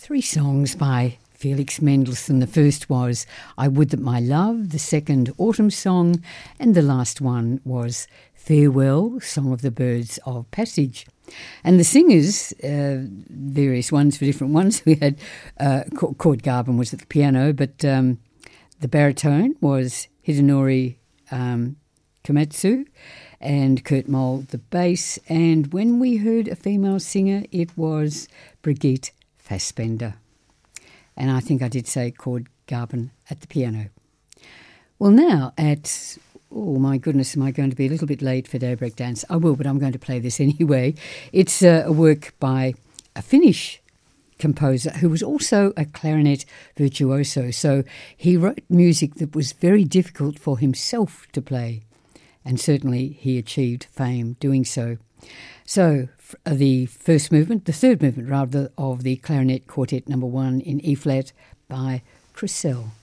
Three songs by Felix Mendelssohn. The first was I Would That My Love, the second Autumn Song, and the last one was Farewell, Song of the Birds of Passage. And the singers, various ones for different ones. We had Cord Garvin was at the piano, but the baritone was Hidenori Komatsu, and Kurt Moll the bass. And when we heard a female singer, it was Brigitte Fassbender. And I think I did say Cord Garvin at the piano. Well, now at, oh my goodness, am I going to be a little bit late for Daybreak Dance? I will, but I'm going to play this anyway. It's a work by a Finnish composer who was also a clarinet virtuoso. So he wrote music that was very difficult for himself to play, and certainly he achieved fame doing so. So the third movement rather, of the Clarinet Quartet No. 1 in E-flat by Crissell.